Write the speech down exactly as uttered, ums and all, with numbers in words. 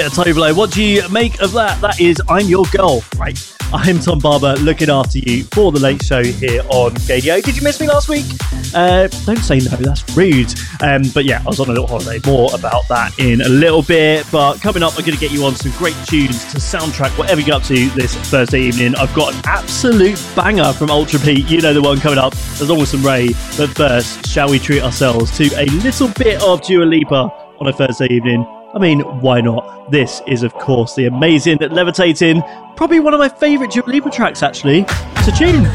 Tovolo, what do you make of that? That is I'm Your Girl, right? I'm Tom Barber, looking after you for the Late Show here on Gadio. Did you miss me last week? Uh, don't say no, that's rude. Um, but yeah, I was on a little holiday. More about that in a little bit. But coming up, I'm going to get you on some great tunes to soundtrack whatever you get up to this Thursday evening. I've got an absolute banger from Ultra Pete. You know the one coming up, along with some Ray. But first, shall we treat ourselves to a little bit of Dua Lipa on a Thursday evening? I mean, why not? This is, of course, the amazing Levitating. Probably one of my favourite Dua Lipa tracks, actually. It's a tune.